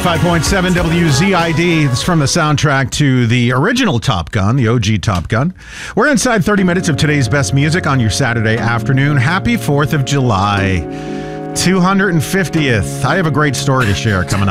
95.7 WZID. It's from the soundtrack to the original Top Gun, the OG Top Gun. We're inside 30 minutes of today's best music on your Saturday afternoon. Happy 4th of July, 250th. I have a great story to share coming